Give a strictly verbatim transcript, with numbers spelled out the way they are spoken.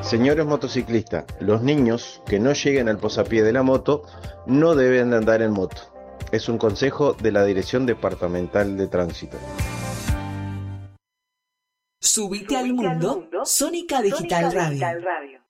Señores motociclistas, los niños que no lleguen al posapié de la moto no deben de andar en moto. Es un consejo de la Dirección Departamental de Tránsito. Subite al mundo, Sónica Digital Radio.